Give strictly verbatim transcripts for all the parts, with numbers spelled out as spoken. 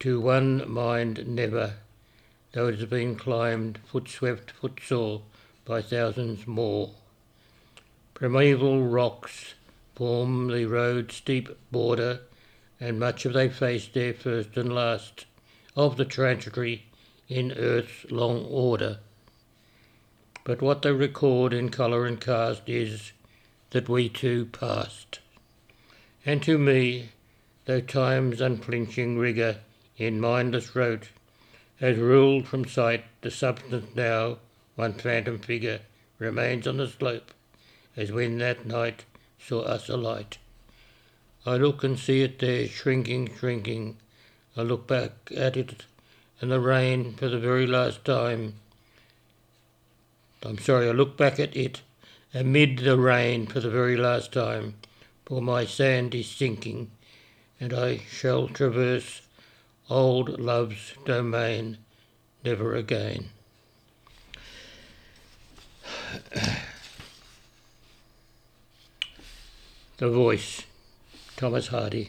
To one mind never, though it has been climbed, foot-swept, footsore, by thousands more. Primeval rocks form the road's steep border, and much have they faced there first and last, of the transitory in earth's long order. But what they record in colour and cast is that we too passed. And to me, though time's unflinching rigour in mindless rote has ruled from sight the substance, now one phantom figure remains on the slope, as when that night saw us alight. I look and see it there, shrinking, shrinking. I look back at it and the rain for the very last time. I'm sorry, I look back at it amid the rain for the very last time, for my sand is sinking, and I shall traverse old love's domain never again. The Voice, Thomas Hardy.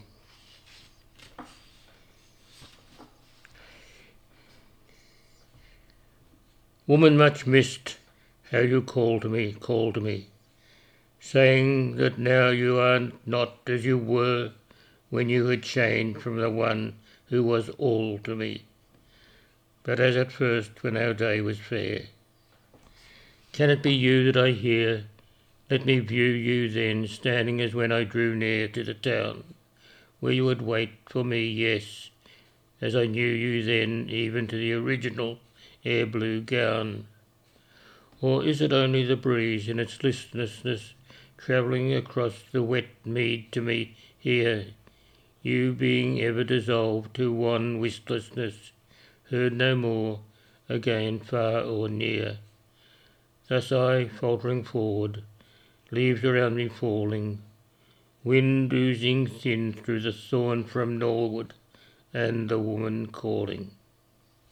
Woman much missed, how you called to me, called to me, saying that now you are not as you were when you had changed from the one who was all to me, but as at first when our day was fair. Can it be you that I hear? Let me view you then, standing as when I drew near to the town, where you would wait for me, yes, as I knew you then, even to the original air-blue gown. Or is it only the breeze in its listlessness travelling across the wet mead to me here, you being ever dissolved to wan wistlessness, heard no more, again far or near? Thus I, faltering forward, leaves around me falling, wind oozing thin through the thorn from Norwood, and the woman calling.